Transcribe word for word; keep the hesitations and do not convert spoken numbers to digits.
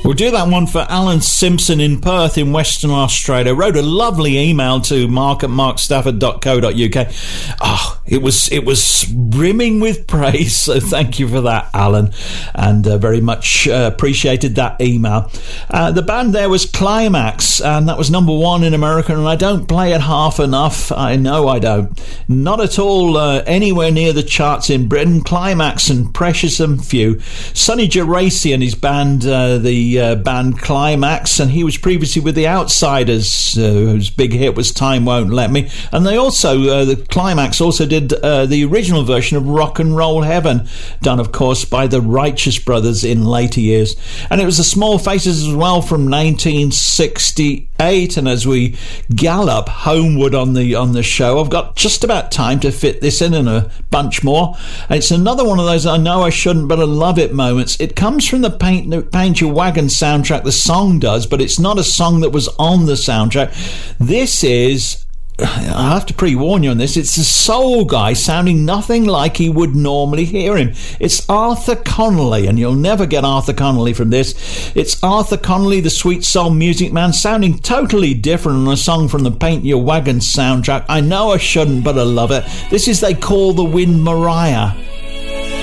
We'll do that one for Alan Simpson in Perth in Western Australia. Wrote a lovely email to mark at mark stafford dot co dot uk. Oh, it was it was brimming with praise, so thank you for that, Alan, and uh, very much uh, appreciated that email. Uh, the band there was Climax, and that was number one in America, and I don't play it half enough. I know I don't. Not at all uh, anywhere near the charts in Britain. Climax and Precious and Few. Sonny Geraci and his band, uh, the uh, band Climax, and he was previously with the Outsiders, uh, whose big hit was Time Won't Let Me, and they also uh, the Climax also did uh, the original version of Rock and Roll Heaven, done of course by the Righteous Brothers in later years. And it was the Small Faces as well from nineteen sixty-eight. And as we gallop homeward on the on the show, I've got just about time to fit this in and a bunch more. And it's another one of those I know I shouldn't but I love it moments. It comes from the Paint, Paint Your Wagon soundtrack, the song does, but it's not a song that was on the soundtrack. This is, I have to pre-warn you on this, it's a soul guy sounding nothing like he would normally hear him. It's Arthur Connolly, and you'll never get Arthur Connolly from this. It's Arthur Connolly, the sweet soul music man, sounding totally different on a song from the Paint Your Wagon soundtrack. I know I shouldn't, but I love it. This is They Call the Wind Mariah.